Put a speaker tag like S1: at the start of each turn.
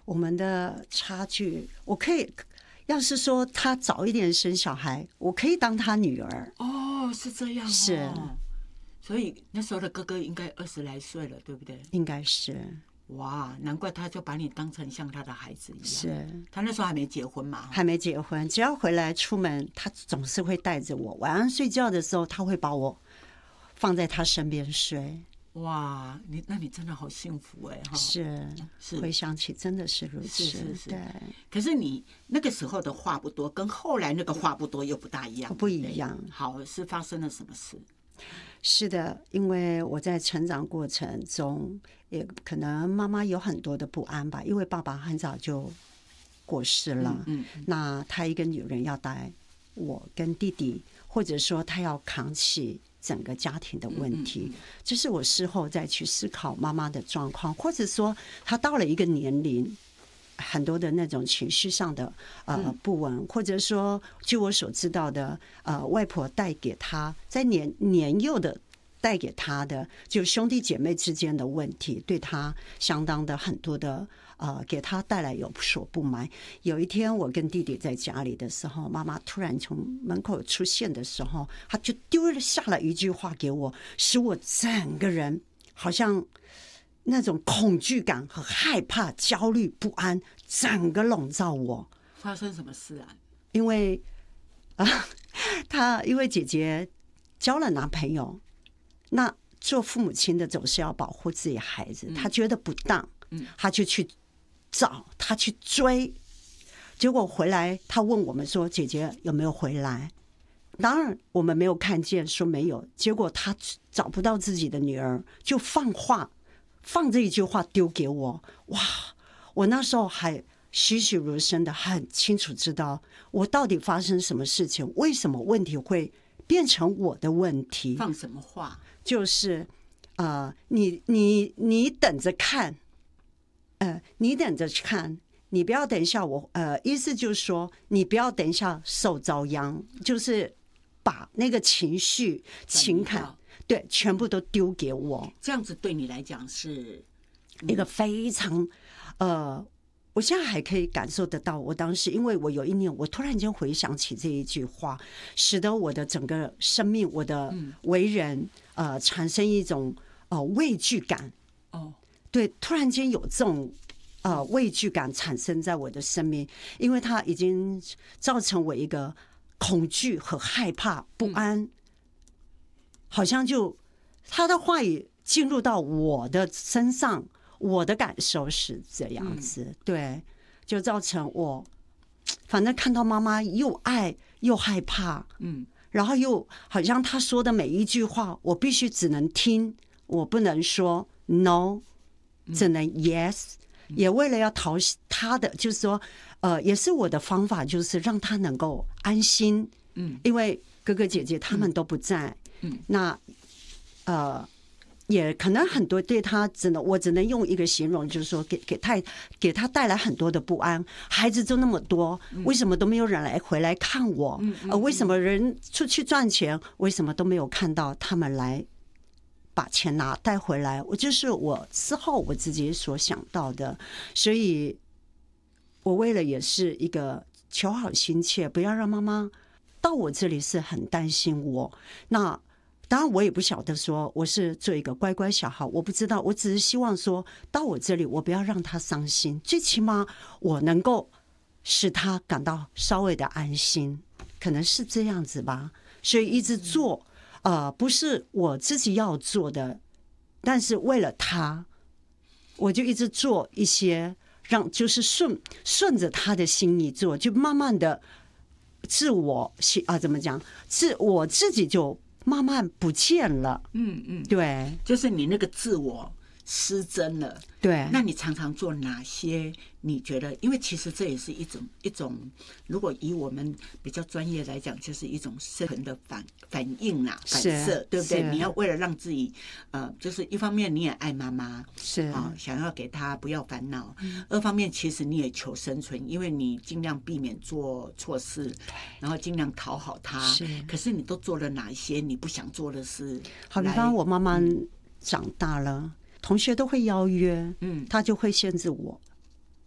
S1: 我们的差距，我可以，要是说他早一点生小孩，我可以当他女儿。
S2: 哦，是这样哦。
S1: 是，
S2: 所以那时候的哥哥应该20来岁了，对不对？
S1: 应该是。
S2: 哇，难怪他就把你当成像他的孩子一样。
S1: 是，
S2: 他那时候还没结婚嘛？
S1: 还没结婚，只要回来出门，他总是会带着我。晚上睡觉的时候，他会把我放在他身边睡。
S2: 哇，那你真的好幸福哎！
S1: 是，回想起真的是如此。
S2: 是。
S1: 对。
S2: 可是你那个时候的话不多，跟后来那个话不多又不大一样。
S1: 不一样。
S2: 好，是发生了什么事？
S1: 是的，因为我在成长过程中，也可能妈妈有很多的不安吧，因为爸爸很早就过世了。那她一个女人要带我跟弟弟，或者说她要扛起整个家庭的问题，这是我事后再去思考妈妈的状况，或者说她到了一个年龄，很多的那种情绪上的不稳，或者说据我所知道的，外婆带给她在年幼的带给她的，就兄弟姐妹之间的问题，对她相当的很多的给她带来有所不满。有一天我跟弟弟在家里的时候，妈妈突然从门口出现的时候，她就丢下了一句话给我，使我整个人好像那种恐惧感和害怕、焦虑、不安，整个笼罩我。
S2: 发生什么事啊？
S1: 因为因为姐姐交了男朋友，那做父母亲的总是要保护自己孩子，她觉得不当，她就去找，她去追，结果回来，她问我们说：“姐姐有没有回来？”当然我们没有看见，说没有。结果她找不到自己的女儿，就放这一句话丢给我。哇！我那时候还栩栩如生的很清楚知道我到底发生什么事情，为什么问题会变成我的问题。
S2: 放什么话？
S1: 就是你等着看，你等着看，你不要等一下意思就是说你不要等一下受遭殃，就是把那个情绪情感对全部都丢给我。
S2: 这样子对你来讲是
S1: 一个非常我现在还可以感受得到，我当时因为我有一年我突然间回想起这一句话，使得我的整个生命我的为人产生一种畏惧感。对，突然间有这种畏惧感产生在我的生命，因为它已经造成我一个恐惧和害怕不安，好像就他的话语进入到我的身上，我的感受是这样子。对，就造成我反正看到妈妈又爱又害怕，然后又好像他说的每一句话我必须只能听，我不能说 no， 只能 yes， 也为了要讨他的，就是说也是我的方法，就是让他能够安心，因为哥哥姐姐他们都不在，那也可能很多对他我只能用一个形容，就是说给他带来很多的不安。孩子就那么多，为什么都没有人回来看我？为什么人出去赚钱，为什么都没有看到他们来把钱带回来？就是我事后我自己所想到的，所以我为了也是一个求好心切，不要让妈妈到我这里是很担心我。那当然我也不晓得说我是做一个乖乖小孩，我不知道，我只是希望说到我这里我不要让他伤心，最起码我能够使他感到稍微的安心，可能是这样子吧。所以一直做不是我自己要做的，但是为了他我就一直做一些就是顺着他的心意做，就慢慢的自我怎么讲，我自己就慢慢不见了。对，
S2: 就是你那个自我失真了。
S1: 对，
S2: 那你常常做哪些？你觉得，因为其实这也是一种，如果以我们比较专业来讲，就是一种生存的反应啦，反射，对不对？你要为了让自己，就是一方面你也爱妈妈，
S1: 是
S2: 想要给她不要烦恼；二方面其实你也求生存，因为你尽量避免做错事，然后尽量讨好她。可是你都做了哪一些你不想做的事？
S1: 好比方我妈妈长大了。同学都会邀约，他就会限制我，